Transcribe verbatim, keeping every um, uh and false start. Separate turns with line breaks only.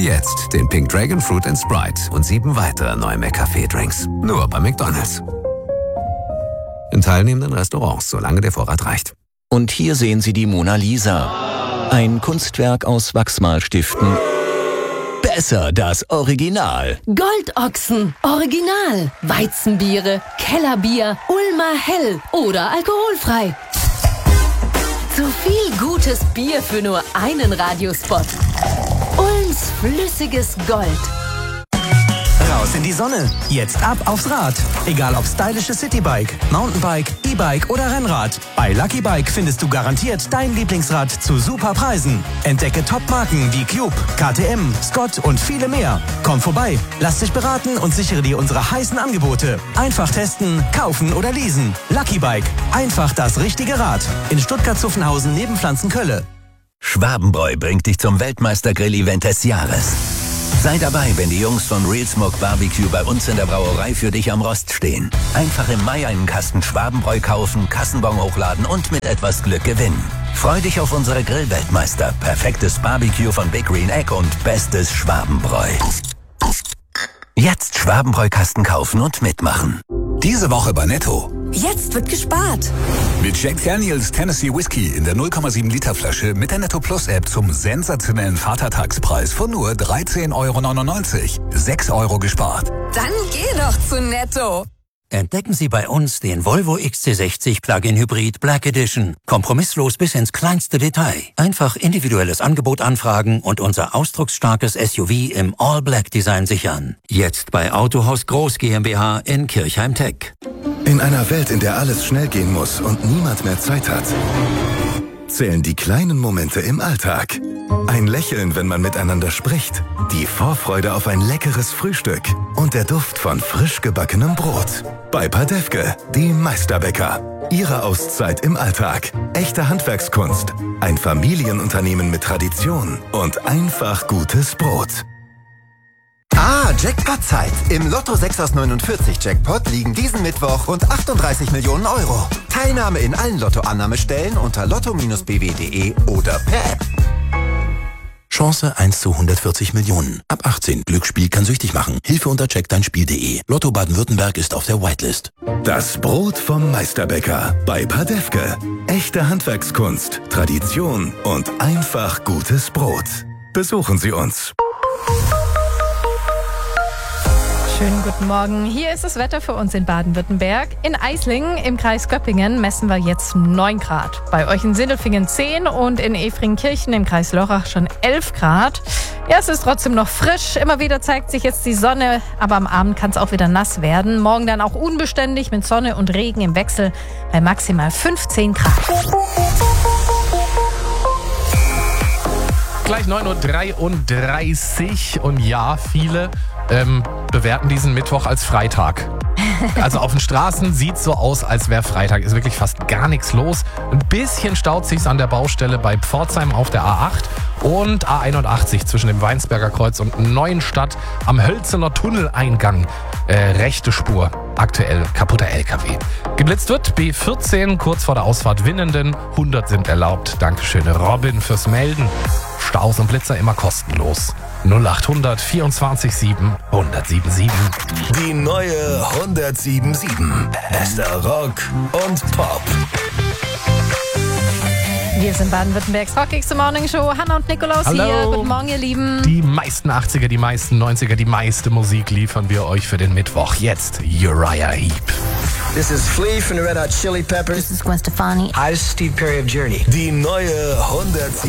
Jetzt den Pink Dragon Fruit and Sprite und sieben weitere neue McCafé-Drinks. Nur bei McDonald's. In teilnehmenden Restaurants, solange der Vorrat reicht.
Und hier sehen Sie die Mona Lisa. Ein Kunstwerk aus Wachsmalstiften. Besser das Original.
Goldochsen, Original. Weizenbiere, Kellerbier, Ulmer Hell oder alkoholfrei. Zu viel gutes Bier für nur einen Radiospot. Ulms flüssiges Gold.
Raus in die Sonne. Jetzt ab aufs Rad. Egal ob stylische Citybike, Mountainbike, E-Bike oder Rennrad. Bei Lucky Bike findest du garantiert dein Lieblingsrad zu super Preisen. Entdecke Top-Marken wie Cube, K T M, Scott und viele mehr. Komm vorbei, lass dich beraten und sichere dir unsere heißen Angebote. Einfach testen, kaufen oder leasen. Lucky Bike. Einfach das richtige Rad. In Stuttgart-Zuffenhausen neben Pflanzenkölle.
Schwabenbräu bringt dich zum Weltmeister-Grill-Event des Jahres. Sei dabei, wenn die Jungs von Real Smoke Barbecue bei uns in der Brauerei für dich am Rost stehen. Einfach im Mai einen Kasten Schwabenbräu kaufen, Kassenbon hochladen und mit etwas Glück gewinnen. Freu dich auf unsere Grillweltmeister, perfektes Barbecue von Big Green Egg und bestes Schwabenbräu. Jetzt Schwabenbräu-Kasten kaufen und mitmachen.
Diese Woche bei Netto.
Jetzt wird gespart.
Mit Jack Daniels Tennessee Whiskey in der null Komma sieben Liter Flasche mit der Netto Plus App zum sensationellen Vatertagspreis von nur dreizehn Euro neunundneunzig. sechs Euro gespart.
Dann geh doch zu Netto.
Entdecken Sie bei uns den Volvo X C sechzig Plug-in Hybrid Black Edition. Kompromisslos bis ins kleinste Detail. Einfach individuelles Angebot anfragen und unser ausdrucksstarkes S U V im All-Black-Design sichern. Jetzt bei Autohaus Groß GmbH in Kirchheim-Tech.
In einer Welt, in der alles schnell gehen muss und niemand mehr Zeit hat, zählen die kleinen Momente im Alltag. Ein Lächeln, wenn man miteinander spricht. Die Vorfreude auf ein leckeres Frühstück. Und der Duft von frisch gebackenem Brot. Bei Padefke, die Meisterbäcker. Ihre Auszeit im Alltag. Echte Handwerkskunst. Ein Familienunternehmen mit Tradition. Und einfach gutes Brot.
Ah, Jackpot-Zeit. Im Lotto sechs aus neunundvierzig Jackpot liegen diesen Mittwoch rund achtunddreißig Millionen Euro. Teilnahme in allen Lotto-Annahmestellen unter lotto Bindestrich b w punkt d e oder per App.
Chance eins zu hundertvierzig Millionen. Ab achtzehn. Glücksspiel kann süchtig machen. Hilfe unter check dein Spiel punkt d e. Lotto Baden-Württemberg ist auf der Whitelist.
Das Brot vom Meisterbäcker bei Padefke. Echte Handwerkskunst, Tradition und einfach gutes Brot. Besuchen Sie uns.
Schönen guten Morgen. Hier ist das Wetter für uns in Baden-Württemberg. In Eislingen im Kreis Göppingen messen wir jetzt neun Grad. Bei euch in Sindelfingen zehn und in Efringkirchen im Kreis Lörrach schon elf Grad. Ja, es ist trotzdem noch frisch. Immer wieder zeigt sich jetzt die Sonne, aber am Abend kann es auch wieder nass werden. Morgen dann auch unbeständig mit Sonne und Regen im Wechsel bei maximal fünfzehn Grad.
Gleich neun Uhr dreiunddreißig und ja, viele ähm, bewerten diesen Mittwoch als Freitag. Also auf den Straßen sieht es so aus, als wäre Freitag. Ist wirklich fast gar nichts los. Ein bisschen staut sich's an der Baustelle bei Pforzheim auf der A acht und A einundachtzig zwischen dem Weinsberger Kreuz und Neuenstadt am Hölzener Tunneleingang. Äh, rechte Spur, aktuell kaputter L K W. Geblitzt wird B vierzehn, kurz vor der Ausfahrt Winnenden. hundert sind erlaubt. Dankeschön Robin fürs Melden. Staus und Blitzer immer kostenlos. null achthundert vierundzwanzig sieben hundertsiebenundsieben.
Die neue hundertsiebenundsieben. Bester Rock und Pop.
Wir sind Baden-Württembergs Rockigste Morning Show. Hanna und Nikolaus
Hallo.
hier. Guten Morgen, ihr Lieben.
Die meisten achtziger, die meisten neunziger, die meiste Musik liefern wir euch für den Mittwoch. Jetzt Uriah Heep.
This is Flea from the Red Hot Chili Peppers.
This is Gwen Stefani.
Hi, this is Steve Perry of Journey.
Die neue hundertsieben.